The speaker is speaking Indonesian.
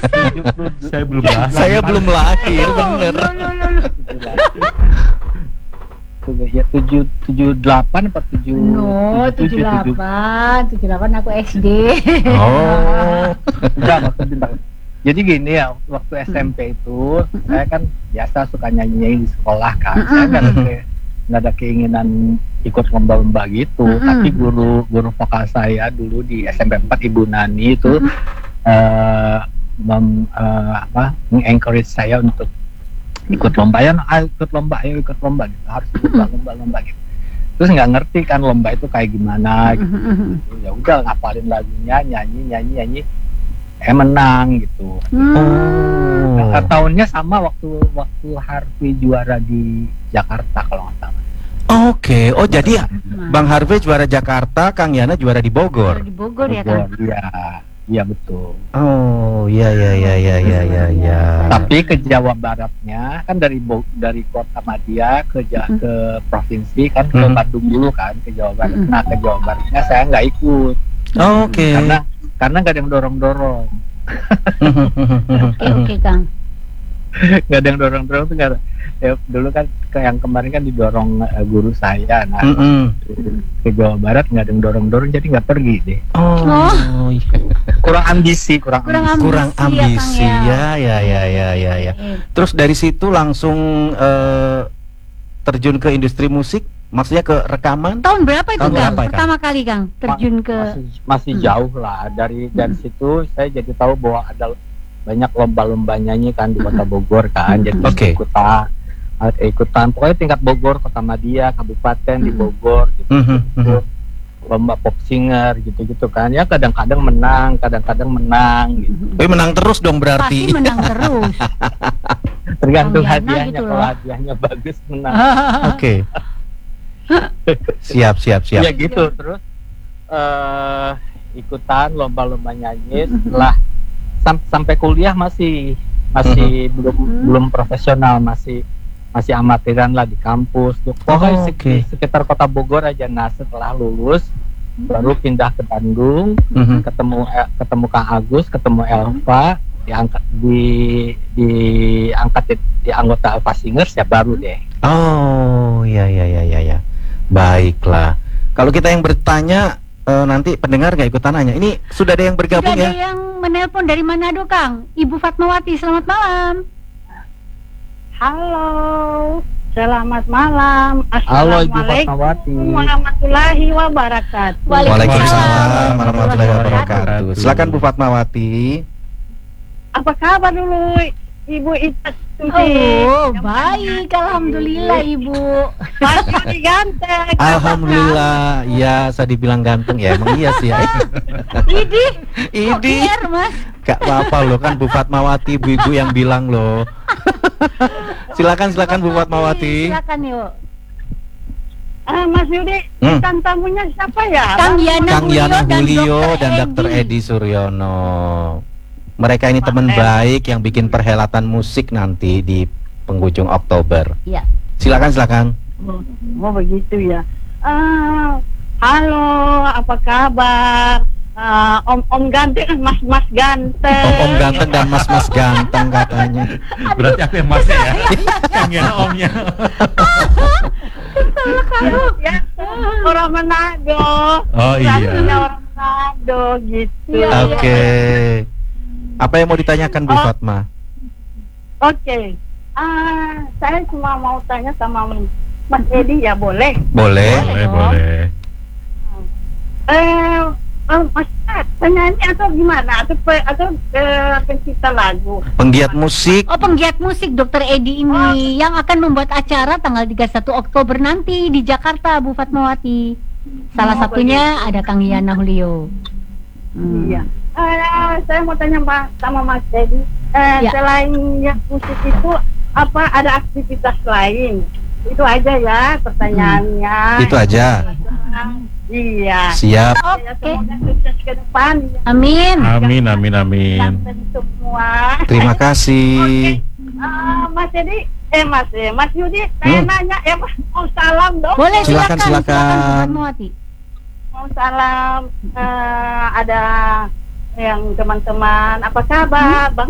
Saya belum lahir. Saya belum lahir, bener. Ya 78 apa 7? No, 78 aku SD. Oh. Enggak, maksudnya. Jadi gini ya, waktu SMP itu saya kan biasa suka nyanyi di sekolah kan. Saya nggak ada keinginan ikut lomba-lomba gitu. Tapi guru vokal saya dulu di SMP 4 Ibu Nani itu encourage saya untuk ikut lomba ya, ikut lomba gitu, harus ikut lomba gitu. Terus nggak ngerti kan lomba itu kayak gimana gitu. Ya udah ngapalin lagunya, nyanyi, menang gitu. Tahunnya sama waktu Harvey juara di Jakarta kalau nggak salah. Oke, oh jadi Bang Harvey juara Jakarta, Kang Yana juara di Bogor. Di Bogor ya kan? Iya betul. Oh, iya. Tapi ke Jawa Baratnya kan dari Kota Madia ke provinsi kan ke Bandung dulu kan, ke Jawa Barat. Nah, ke Jawa Baratnya saya nggak ikut. Oke. Karena nggak ada yang dorong. Oke, Kang. Nggak ada yang dorong tuh nggak. Ya, dulu kan yang kemarin kan didorong guru saya. Nah, ke Jawa Barat nggak ada yang dorong, jadi nggak pergi deh. Oh. Kurang ambisi. Kurang ambisi ya. Terus dari situ langsung terjun ke industri musik, maksudnya ke rekaman. Tahun berapa itu, Kang? Kang? Pertama kali Kang terjun ke masih jauh lah dari situ saya jadi tahu bahwa ada banyak lomba-lomba nyanyi kan di Kota Bogor kan. Jadi ikutan pokoknya tingkat Bogor, Kota Madia, kabupaten di Bogor gitu. Lomba pop singer gitu kan, ya kadang-kadang menang gitu. Menang terus dong berarti. Pasti menang terus. Tergantung hadiahnya gitu kalau loh. hadiahnya bagus menang. Oke. Siap. Ya gitu terus ikutan lomba-lomba nyanyi. Setelah sampai kuliah masih belum profesional, masih amatiran lah di kampus tuh. Pokoknya sekitar Kota Bogor aja. Nah, setelah lulus baru pindah ke Bandung, ketemu Kang Agus, ketemu Elva, diangkat di anggota Elva Singers ya baru deh. Oh, iya. Baiklah. Kalau kita yang bertanya nanti pendengar nggak ikutan nanya. Ini sudah ada yang bergabung ya? Sudah ada yang menelpon dari Manado, Kang. Ibu Fatmawati, selamat malam. Halo, selamat malam. Halo Ibu Fatmawati. Assalamualaikum warahmatullahi wabarakatuh. Waalaikumsalam warahmatullahi wabarakatuh. Silakan Bu Fatmawati. Apa kabar dulu Ibu Ita? Oh, baik, alhamdulillah Ibu. Mas Yudi ganteng. Alhamdulillah, ya saya dibilang ganteng ya, emang iya sih ya. Idi, Mas. Gak apa-apa loh, kan Bu Fatmawati, ibu-ibu yang bilang loh. Silakan Bu Fatmawati. Silakan yuk. Mas Yudi, bintang tamunya siapa ya? Kang Yana Julio dan Dr. Edi Suryono. Mereka ini teman baik yang bikin perhelatan musik nanti di penghujung Oktober. Iya. Silakan. Oh begitu ya. Halo, apa kabar? Om ganteng, mas ganteng. Om ganteng dan mas ganteng katanya. Berarti aku yang masih ya. Yang Yana omnya. Ya, orang Manado. Oh iya. Orang Manado gitu. Oke. Apa yang mau ditanyakan Bu Fatma? Oke. Saya cuma mau tanya sama Mas Edi ya, boleh? Boleh. Mas penyanyi atau gimana? Atau pencipta lagu? Penggiat musik. Oh, penggiat musik Dr. Edi ini yang akan membuat acara tanggal 31 Oktober nanti di Jakarta, Bu Fatmawati. Salah satunya ada Kang Yana Julio. Iya. Saya mau tanya sama Mas Edi. Selain yang musik itu, apa ada aktivitas lain? Itu aja ya pertanyaannya. Itu aja. Iya. Siap. Oke. Semoga sukses ke depan. Amin. Amin. Semua. Terima kasih. Mas Edi, Mas Yudi, saya nanya mau salam dong. Boleh, Silakan. Bu Fatmawati. Mau salam, ada yang teman-teman, apa kabar? Bang